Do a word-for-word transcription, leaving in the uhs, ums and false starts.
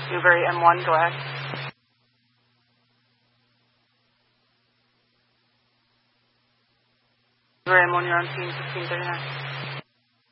Newbury M one, go ahead. Newbury M one, you're on scene fifteen thirty-nine.